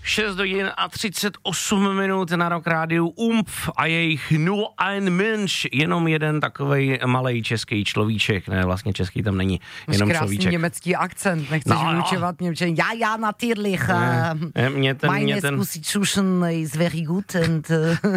6 hodin a 38 minut na Rock Rádiu Umf a jejich Nur ein Mensch, jenom jeden takovej malej český človíček, ne, vlastně český tam není, jenom krásný človíček. Německý akcent, nechceš vyučovat němčiny. Ja, natürlich. Meine Diskussion is very good and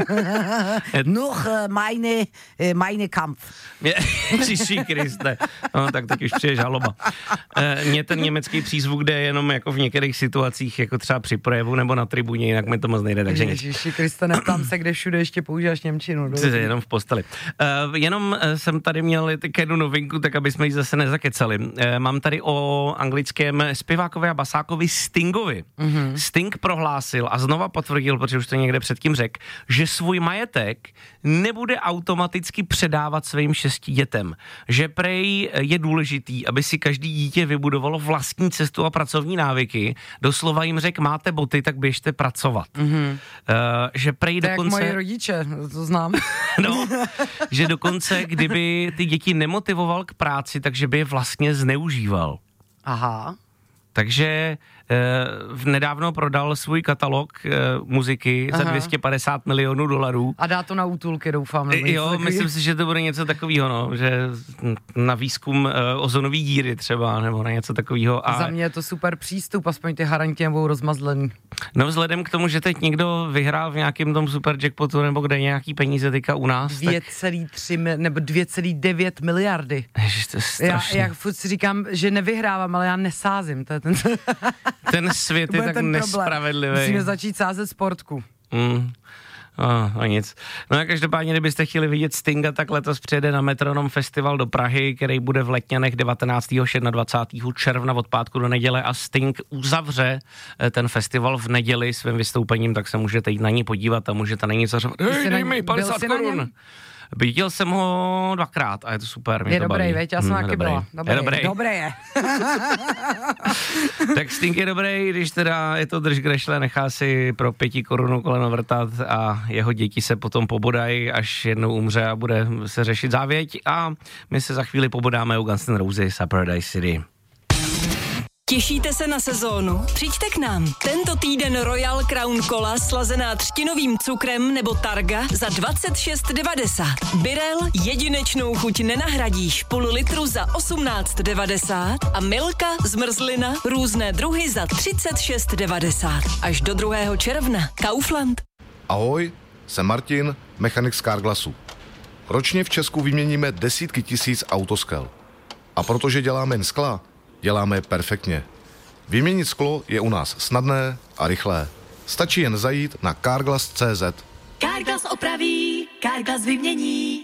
noch meine Kampf. Příští Kriste. No, tak teď už přijde žaloba. Mě ten německý přízvuk jde jenom jako v některých situacích, jako třeba při projevu nebo na tribuně, jinak mi to moc nejde, takže nic. Ježiši Kriste, neptám se, kde všude ještě používáš němčinu. Jenom v posteli. Jenom jsem tady měl jednu novinku, tak aby jsme ji zase nezakecali. Mám tady o anglickém zpěvákovi a basákovi Stingovi. Mm-hmm. Sting prohlásil a znova potvrdil, protože už to někde předtím řekl, že svůj majetek nebude automaticky předávat svým 6 dětem. Že prej je důležitý, aby si každý dítě vybudovalo vlastní cestu a pracovní návyky. Doslova jim řekl, máte boty, tak běžte pracovat. Mm-hmm. Že prej to dokonce... jak moje rodiče, to znám. No, že dokonce, kdyby ty děti nemotivoval k práci, takže by je vlastně zneužíval. Aha. Takže nedávno prodal svůj katalog muziky za $250 milionů. A dá to na útulky, doufám. Jo, myslím si, že to bude něco takového, no, že na výzkum ozonový díry třeba, nebo na něco takového. A za mě je to super přístup, aspoň ty haranti budou rozmazlený. No vzhledem k tomu, že teď někdo vyhrál v nějakém tom super jackpotu, nebo kde nějaký peníze teďka u nás. 2,3 nebo 2,9 miliardy. Ježiš, to je strašný. Já furt si říkám, že nevyhrávám, ale já nesázím. To je ten svět je tak nespravedlivý. Musíme začít sázet sportku. No nic. No a každopádně, kdybyste chtěli vidět Stinga, tak letos přijede na Metronom Festival do Prahy, který bude v Letňanech 19. 26. června od pátku do neděle a Sting uzavře ten festival v neděli svým vystoupením, tak se můžete jít na ní podívat a můžete na ní zařvat. Dej mi 50 korun. Viděl jsem ho 2krát a je to super. Je dobrý, veď, já jsem taky byla. Dobrý je. Tak Sting je dobrý, když teda je to drž grešle, nechá si pro 5 korun koleno vrtat a jeho děti se potom pobodají, až jednou umře a bude se řešit závěť a my se za chvíli pobodáme u Guns N' Roses a Paradise City. Těšíte se na sezónu? Přijďte k nám. Tento týden Royal Crown Cola slazená třtinovým cukrem nebo Targa za 26,90. Birel jedinečnou chuť nenahradíš, půl litru za 18,90 a Milka zmrzlina různé druhy za 36,90. Až do 2. června. Kaufland. Ahoj, jsem Martin, mechanik z Carglassu. Ročně v Česku vyměníme desítky tisíc autoskel. A protože děláme jen skla, děláme je perfektně. Vyměnit sklo je u nás snadné a rychlé. Stačí jen zajít na Carglass.cz. Carglass opraví, Carglass vymění.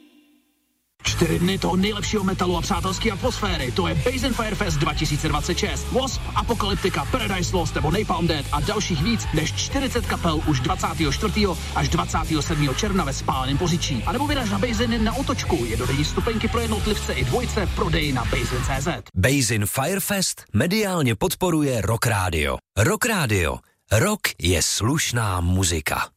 4 dny toho nejlepšího metalu a přátelské atmosféry. To je Basin Firefest 2026. Wasp, Apokalyptika, Paradise Lost nebo Napalm Death a dalších víc než 40 kapel už 24. až 27. června ve Spáleném Poříčí. A nebo vyraž na Basin na otočku. Jednodenní stupenky pro jednotlivce i dvojce v prodeji na Basin.cz. Basin Firefest mediálně podporuje Rock Radio. Rock Radio. Rock je slušná muzika.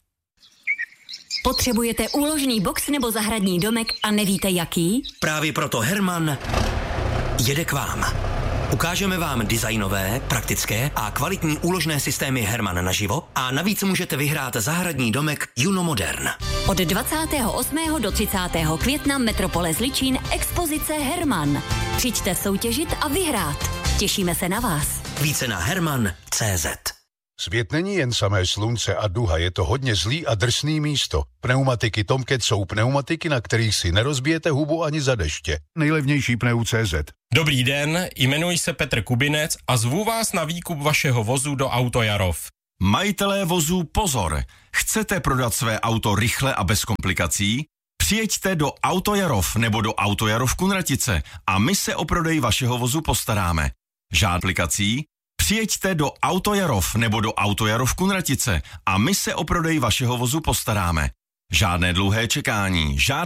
Potřebujete úložný box nebo zahradní domek a nevíte jaký? Právě proto Herman jede k vám. Ukážeme vám designové, praktické a kvalitní úložné systémy Herman naživo a navíc můžete vyhrát zahradní domek Juno Modern. Od 28. do 30. května Metropole Zličín expozice Herman. Přijďte soutěžit a vyhrát. Těšíme se na vás. Více na herman.cz. Svět není jen samé slunce a duha, je to hodně zlý a drsný místo. Pneumatiky Tomcat jsou pneumatiky, na kterých si nerozbijete hubu ani za deště. Nejlevnější pneu.cz. Dobrý den, jmenuji se Petr Kubinec a zvu vás na výkup vašeho vozu do Autojarov. Majitelé vozů pozor! Chcete prodat své auto rychle a bez komplikací? Přijeďte do Autojarov nebo do Autojarov Kunratice a my se o prodej vašeho vozu postaráme. Žádná komplikací? Přijeďte do Autojarov nebo do Autojarov Kunratice a my se o prodej vašeho vozu postaráme. Žádné dlouhé čekání, žádné